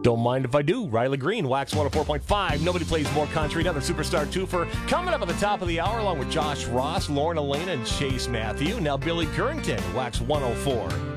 Don't Mind If I Do. Riley Green, Wax 104.5. Nobody Plays More Country. Another Superstar twofer coming up at the top of the hour along with Josh Ross, Lauren Elena, and Chase Matthew. Now Billy Currington, Wax 104.